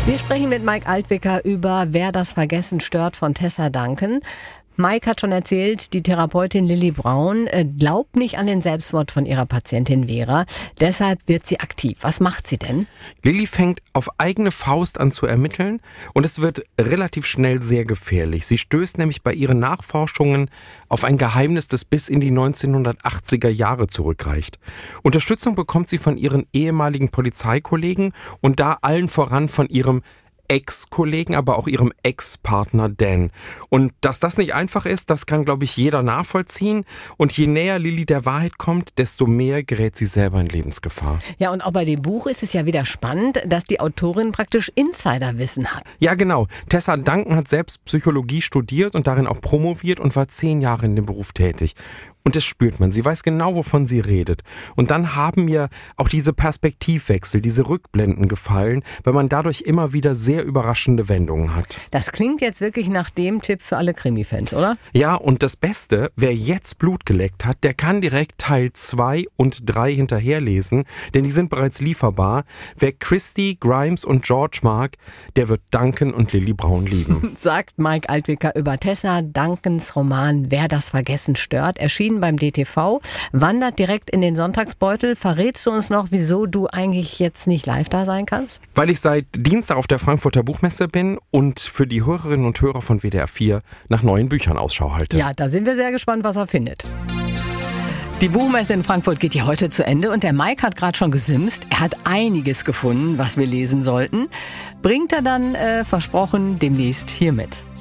Wir sprechen mit Mike Altwicker über Wer das Vergessen stört von Tessa Duncan. Mike hat schon erzählt, die Therapeutin Lilly Braun glaubt nicht an den Selbstmord von ihrer Patientin Vera. Deshalb wird sie aktiv. Was macht sie denn? Lilly fängt auf eigene Faust an zu ermitteln und es wird relativ schnell sehr gefährlich. Sie stößt nämlich bei ihren Nachforschungen auf ein Geheimnis, das bis in die 1980er Jahre zurückreicht. Unterstützung bekommt sie von ihren ehemaligen Polizeikollegen und da allen voran von ihrem Ex-Kollegen, aber auch ihrem Ex-Partner Dan. Und dass das nicht einfach ist, das kann, glaube ich, jeder nachvollziehen. Und je näher Lilly der Wahrheit kommt, desto mehr gerät sie selber in Lebensgefahr. Ja, und auch bei dem Buch ist es ja wieder spannend, dass die Autorin praktisch Insiderwissen hat. Ja, genau. Tessa Duncan hat selbst Psychologie studiert und darin auch promoviert und war 10 Jahre in dem Beruf tätig. Und das spürt man. Sie weiß genau, wovon sie redet. Und dann haben mir auch diese Perspektivwechsel, diese Rückblenden gefallen, weil man dadurch immer wieder sehr überraschende Wendungen hat. Das klingt jetzt wirklich nach dem Tipp für alle Krimi-Fans, oder? Ja, und das Beste, wer jetzt Blut geleckt hat, der kann direkt Teil 2 und 3 hinterherlesen, denn die sind bereits lieferbar. Wer Christy, Grimes und George mag, der wird Duncan und Lilly Braun lieben. Sagt Mike Altwicker über Tessa Duncans Roman Wer das Vergessen stört, erschienen beim DTV, wandert direkt in den Sonntagsbeutel. Verrätst du uns noch, wieso du eigentlich jetzt nicht live da sein kannst? Weil ich seit Dienstag auf der Frankfurter Buchmesse bin und für die Hörerinnen und Hörer von WDR 4 nach neuen Büchern Ausschau halte. Ja, da sind wir sehr gespannt, was er findet. Die Buchmesse in Frankfurt geht ja heute zu Ende und der Mike hat gerade schon gesimst. Er hat einiges gefunden, was wir lesen sollten. Bringt er dann, versprochen, demnächst hier mit.